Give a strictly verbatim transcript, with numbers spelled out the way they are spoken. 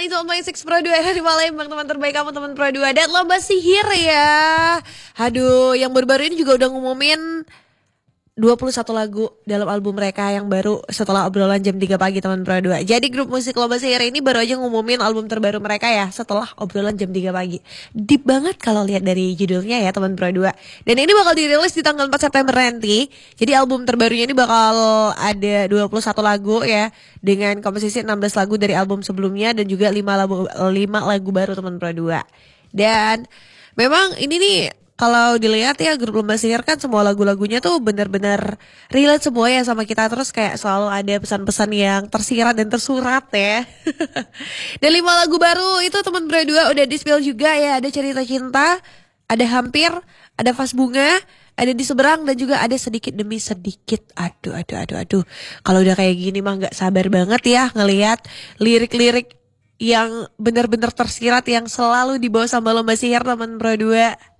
sembilan koma enam Pro dua dari Palembang, teman terbaik kamu teman Pro dua. Dan lomba sihir ya. Aduh, yang baru-baru ini juga udah ngumumin dua puluh satu lagu dalam album mereka yang baru setelah obrolan jam tiga pagi teman Pro dua. Jadi grup musik Lomba Sihir ini baru aja ngumumin album terbaru mereka ya setelah obrolan jam tiga pagi. Deep banget kalau lihat dari judulnya ya teman Pro dua. Dan ini bakal dirilis di tanggal empat September nanti. Jadi album terbarunya ini bakal ada dua puluh satu lagu ya, dengan komposisi enam belas lagu dari album sebelumnya dan juga lima lagu lima lagu baru teman Pro dua. Dan memang ini nih, kalau dilihat ya, grup Lomba Sihir kan semua lagu-lagunya tuh benar-benar relate semua ya sama kita. Terus kayak selalu ada pesan-pesan yang tersirat dan tersurat ya. Dan lima lagu baru itu teman Pro dua udah di-spill juga ya. Ada Cerita Cinta, ada Hampir, ada Vas Bunga, ada Di Seberang, dan juga ada Sedikit Demi Sedikit. Aduh, aduh, aduh, aduh. Kalau udah kayak gini mah gak sabar banget ya ngelihat lirik-lirik yang benar-benar tersirat yang selalu dibawa sama Lomba Sihir teman Pro dua.